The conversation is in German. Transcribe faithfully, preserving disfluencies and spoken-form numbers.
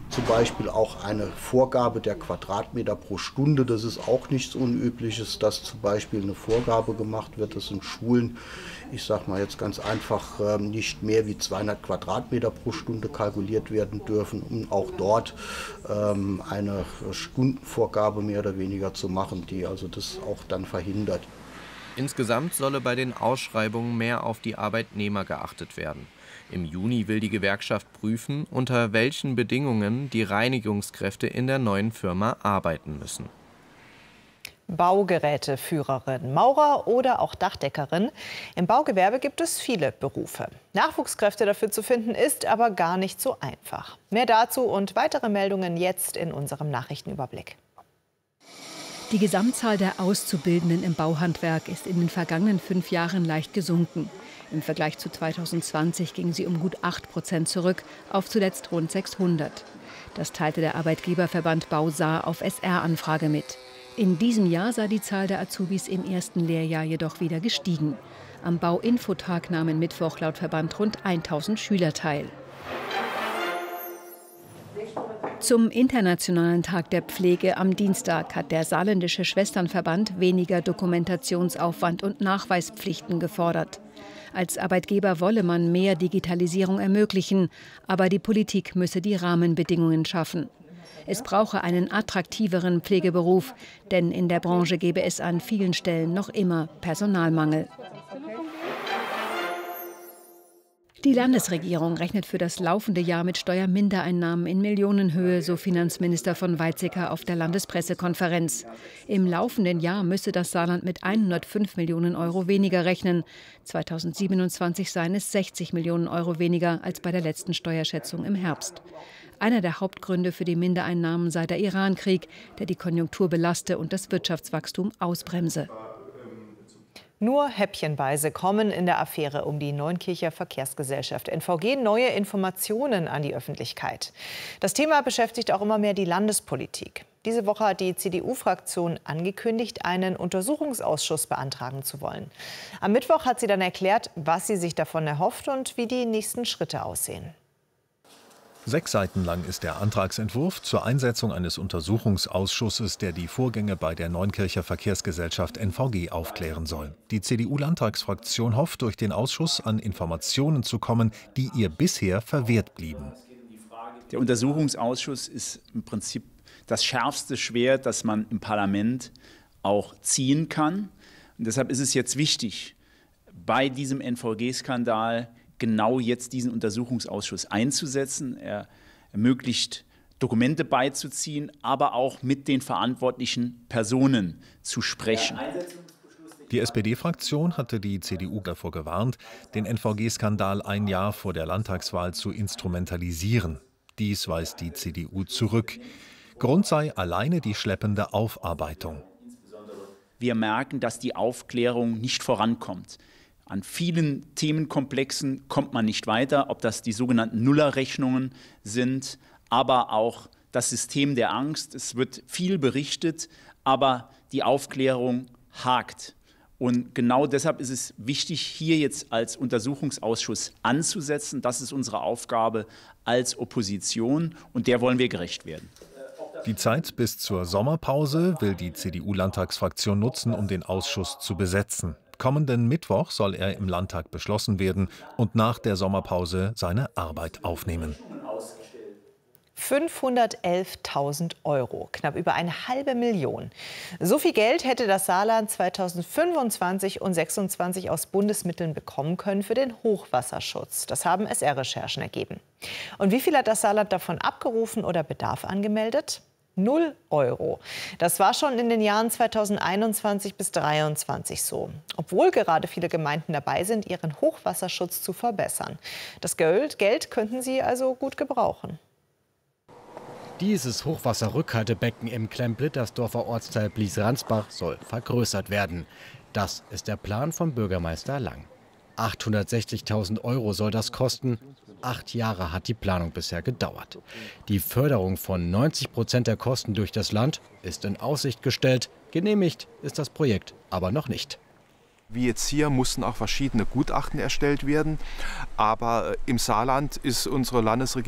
Zum Beispiel auch eine Vorgabe der Quadratmeter pro Stunde. Das ist auch nichts Unübliches, dass zum Beispiel eine Vorgabe gemacht wird, dass in Schulen, ich sage mal jetzt ganz einfach, nicht mehr wie zweihundert Quadratmeter pro Stunde kalkuliert werden dürfen, um auch dort eine Stundenvorgabe mehr oder weniger zu machen, die also das auch dann verhindert. Insgesamt solle bei den Ausschreibungen mehr auf die Arbeitnehmer geachtet werden. Im Juni will die Gewerkschaft prüfen, unter welchen Bedingungen die Reinigungskräfte in der neuen Firma arbeiten müssen. Baugeräteführerin, Maurer oder auch Dachdeckerin. Im Baugewerbe gibt es viele Berufe. Nachwuchskräfte dafür zu finden, ist aber gar nicht so einfach. Mehr dazu und weitere Meldungen jetzt in unserem Nachrichtenüberblick. Die Gesamtzahl der Auszubildenden im Bauhandwerk ist in den vergangenen fünf Jahren leicht gesunken. Im Vergleich zu zweitausendzwanzig ging sie um gut acht Prozent zurück, auf zuletzt rund sechshundert. Das teilte der Arbeitgeberverband Bausaar auf S R-Anfrage mit. In diesem Jahr sei die Zahl der Azubis im ersten Lehrjahr jedoch wieder gestiegen. Am Bauinfotag nahmen Mittwoch laut Verband rund tausend Schüler teil. Zum Internationalen Tag der Pflege am Dienstag hat der Saarländische Schwesternverband weniger Dokumentationsaufwand und Nachweispflichten gefordert. Als Arbeitgeber wolle man mehr Digitalisierung ermöglichen, aber die Politik müsse die Rahmenbedingungen schaffen. Es brauche einen attraktiveren Pflegeberuf, denn in der Branche gebe es an vielen Stellen noch immer Personalmangel. Die Landesregierung rechnet für das laufende Jahr mit Steuermindereinnahmen in Millionenhöhe, so Finanzminister von Weizsäcker auf der Landespressekonferenz. Im laufenden Jahr müsse das Saarland mit hundertfünf Millionen Euro weniger rechnen. zweitausendsiebenundzwanzig seien es sechzig Millionen Euro weniger als bei der letzten Steuerschätzung im Herbst. Einer der Hauptgründe für die Mindereinnahmen sei der Irankrieg, der die Konjunktur belaste und das Wirtschaftswachstum ausbremse. Nur häppchenweise kommen in der Affäre um die Neunkircher Verkehrsgesellschaft N V G neue Informationen an die Öffentlichkeit. Das Thema beschäftigt auch immer mehr die Landespolitik. Diese Woche hat die C D U-Fraktion angekündigt, einen Untersuchungsausschuss beantragen zu wollen. Am Mittwoch hat sie dann erklärt, was sie sich davon erhofft und wie die nächsten Schritte aussehen. Sechs Seiten lang ist der Antragsentwurf zur Einsetzung eines Untersuchungsausschusses, der die Vorgänge bei der Neunkircher Verkehrsgesellschaft N V G aufklären soll. Die C D U-Landtagsfraktion hofft, durch den Ausschuss an Informationen zu kommen, die ihr bisher verwehrt blieben. Der Untersuchungsausschuss ist im Prinzip das schärfste Schwert, das man im Parlament auch ziehen kann. Und deshalb ist es jetzt wichtig, bei diesem N V G-Skandal genau jetzt diesen Untersuchungsausschuss einzusetzen. Er ermöglicht, Dokumente beizuziehen, aber auch mit den verantwortlichen Personen zu sprechen. Die S P D-Fraktion hatte die C D U davor gewarnt, den N V G-Skandal ein Jahr vor der Landtagswahl zu instrumentalisieren. Dies weist die C D U zurück. Grund sei alleine die schleppende Aufarbeitung. Wir merken, dass die Aufklärung nicht vorankommt. An vielen Themenkomplexen kommt man nicht weiter, ob das die sogenannten Nullerrechnungen sind, aber auch das System der Angst. Es wird viel berichtet, aber die Aufklärung hakt. Und genau deshalb ist es wichtig, hier jetzt als Untersuchungsausschuss anzusetzen. Das ist unsere Aufgabe als Opposition und der wollen wir gerecht werden. Die Zeit bis zur Sommerpause will die C D U-Landtagsfraktion nutzen, um den Ausschuss zu besetzen. Kommenden Mittwoch soll er im Landtag beschlossen werden und nach der Sommerpause seine Arbeit aufnehmen. fünfhundertelftausend Euro, knapp über eine halbe Million. So viel Geld hätte das Saarland zweitausendfünfundzwanzig und zweitausendsechsundzwanzig aus Bundesmitteln bekommen können für den Hochwasserschutz. Das haben S R-Recherchen ergeben. Und wie viel hat das Saarland davon abgerufen oder Bedarf angemeldet? Null Euro. Das war schon in den Jahren zweitausendeinundzwanzig bis zweitausenddreiundzwanzig so. Obwohl gerade viele Gemeinden dabei sind, ihren Hochwasserschutz zu verbessern. Das Geld, Geld könnten sie also gut gebrauchen. Dieses Hochwasserrückhaltebecken im Klemm-Blittersdorfer Ortsteil Blies-Ransbach soll vergrößert werden. Das ist der Plan von Bürgermeister Lang. achthundertsechzigtausend Euro soll das kosten. Acht Jahre hat die Planung bisher gedauert. Die Förderung von neunzig Prozent der Kosten durch das Land ist in Aussicht gestellt. Genehmigt ist das Projekt aber noch nicht. Wie jetzt hier mussten auch verschiedene Gutachten erstellt werden. Aber im Saarland ist unsere Landesregierung